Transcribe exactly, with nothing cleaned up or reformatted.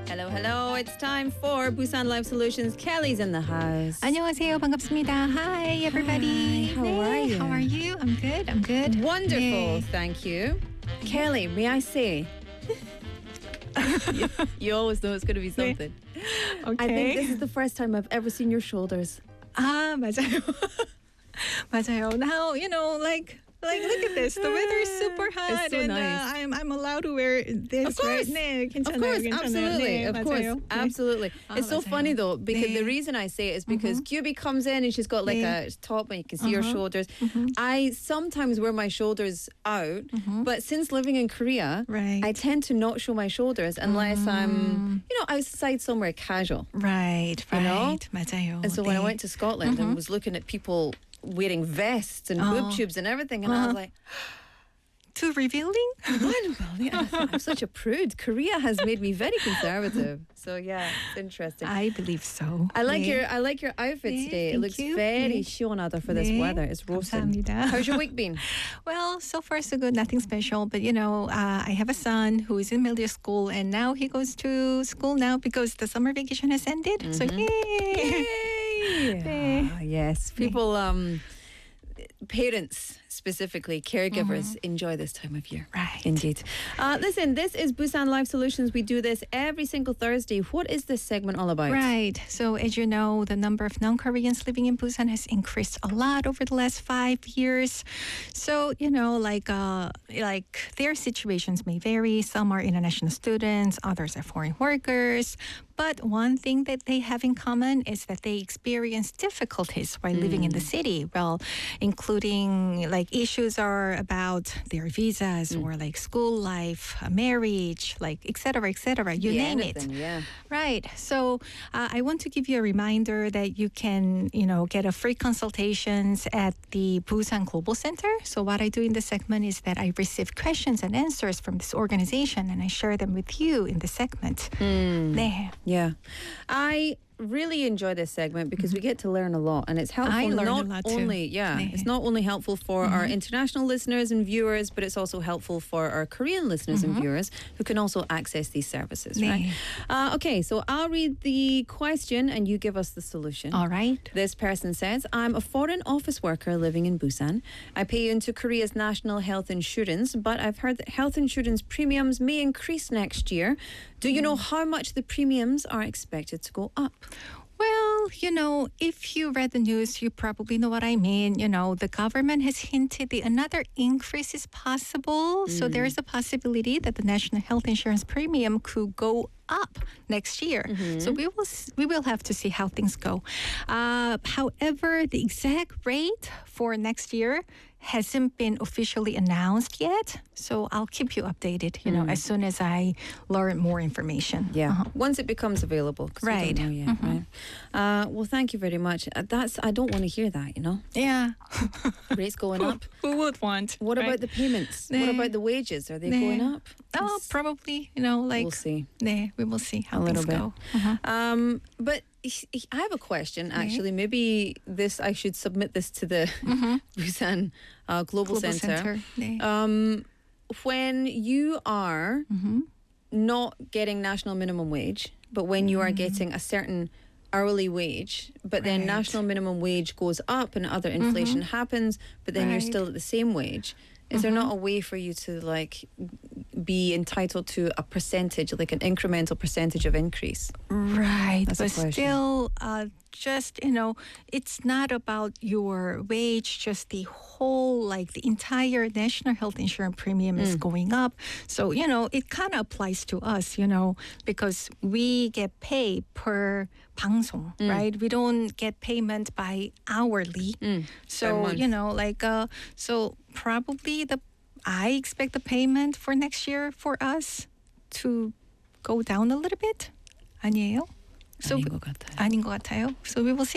Hello, hello. It's time for Busan Life Solutions. Kelly's in the house. 안녕하세요. 반갑습니다. Hi, everybody. Hi, how are you? How are you? I'm good. I'm good. Wonderful. 네. Thank you. Kelly, may I say? you, you always know it's going to be something. Okay. I think this is the first time I've ever seen your shoulders. 아, 맞아요. 맞아요. Now, you know, like Like, look at this. The weather is super hot. It's so and nice. uh, I'm, I'm allowed to wear this, Of course. right? 네, 괜찮아요, Of course, 괜찮아요. absolutely. 네, Of 맞아요. course, 네. absolutely. 아, It's so 맞아요. funny though, because 네. the reason I say it is because Q B comes in and she's got like 네. a top and you can see her Uh-huh. shoulders. Mhm. I sometimes wear my shoulders out, Mhm. but since living in Korea, Right. I tend to not show my shoulders unless I'm, Mm. you know, outside somewhere casual. Right, You know? right. 맞아요. And so when I 네. went to Scotland and Mhm. was looking at people wearing vests and Oh. boob tubes and everything, and I was Uh-huh. like, Too revealing? unbelievable. I'm such a prude. Korea has made me very conservative. So yeah, it's interesting. I believe so. I like 네. your I like your outfit 네, today. It thank looks you. very 네. 시원하다 for this 네, weather. It's roasting. 감사합니다. How's your week been? Well, so far so good, nothing special. But you know, uh, I have a son who is in middle school, and now he goes to school now because the summer vacation has ended. So Mm-hmm. yay! Yay! 네. Ah, yes, people, um, parents specifically, caregivers enjoy this time of year. Right. Indeed. Uh, listen, this is Busan Life Solutions. We do this every single Thursday. What is this segment all about? Right. So as you know, the number of non-Koreans living in Busan has increased a lot over the last five years. So, you know, like uh, like their situations may vary. Some are international students, others are foreign workers. But one thing that they have in common is that they experience difficulties while living in the city. Well, including like issues are about their visas or like school life, uh, marriage, like et cetera, et cetera. You Yeah, name anything, it. Yeah. Right. So uh, I want to give you a reminder that you can, you know, get a free consultations at the Busan Global Center. So what I do in this segment is that I receive questions and answers from this organization and I share them with you in the segment. 네. Yeah. I really enjoy this segment because we get to learn a lot, and it's helpful I learn a not lot too. only yeah 네. it's not only helpful for our international listeners and viewers, but it's also helpful for our Korean listeners and viewers who can also access these services. 네. Right? Uh, okay, so I'll read the question and you give us the solution. All right. This person says, I'm a foreign office worker living in Busan. I pay into Korea's national health insurance, but I've heard that health insurance premiums may increase next year. Do you know how much the premiums are expected to go up? Well, you know, if you read the news, you probably know what I mean. You know, the government has hinted that another increase is possible. So there is a possibility that the national health insurance premium could go up next year. So we will s- we will have to see how things go. Uh, however, the exact rate for next year hasn't been officially announced yet. So I'll keep you updated, you know, as soon as I learn more information. Yeah, Uh-huh. once it becomes available. 'Cause we Right. don't know yet, right? Uh, well, thank you very much. Uh, That's I don't want to hear that. You know, Yeah. rates going up. Who would want? What right? about the payments? What 네. about the wages? Are they 네. going up? Oh, It's- probably, you know, like we'll see. 네, we will see how A little things bit. go. Uh-huh. Um, but h- h- I have a question. Actually, maybe this I should submit this to the Busan uh, Global, Global Center. Center. 네. Um, when you are Mhm. not getting national minimum wage, but when you are getting a certain hourly wage, but then Right. national minimum wage goes up and other inflation happens, but then you're Right. still at the same wage. Is there not a way for you to like be entitled to a percentage, like an incremental percentage of increase? Right, That's a but question. still, uh, just you know, it's not about your wage. Just the whole, like the entire national health insurance premium is going up. So you know, it kind of applies to us, you know, because we get paid per 방송, right? We don't get payment by hourly. So month. you know, like uh, so probably the I expect the payment for next year for us to go down a little bit. 아니에요? So 아닌 것 같아요. 아닌 것 같아요. So we will see.